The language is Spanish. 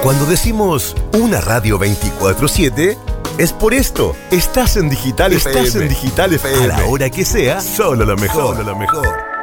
Cuando decimos una radio 24/7, es por esto. Estás en Digital FM. A la hora que sea, solo lo mejor.